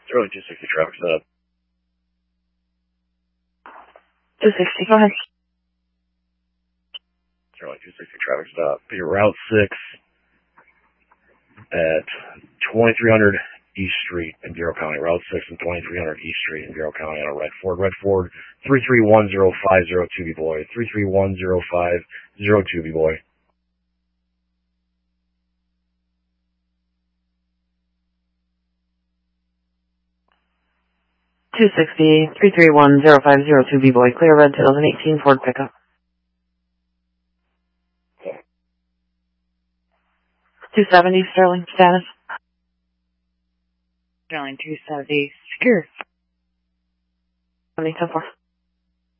Sterling 260 traffic set up. 260, go ahead. Sterling 260 traffic stop. Your Route 6 at 2300 East Street in Bureau County. Route 6 and 2300 East Street in Bureau County on a Red Ford. Red Ford 3310502 B-Boy. 3310502 B-Boy. 260, 3310502 B-Boy. Clear red 2018 Ford pickup. 270 Sterling status. Sterling 270 secure. 70 10-4.